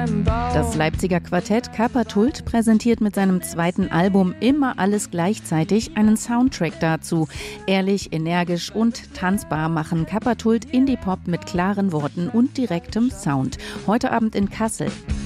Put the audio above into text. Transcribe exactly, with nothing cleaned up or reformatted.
Das Leipziger Quartett Kappertult präsentiert mit seinem zweiten Album Immer alles gleichzeitig einen Soundtrack dazu. Ehrlich, energisch und tanzbar machen Kappertult Indie-Pop mit klaren Worten und direktem Sound. Heute Abend in Kassel.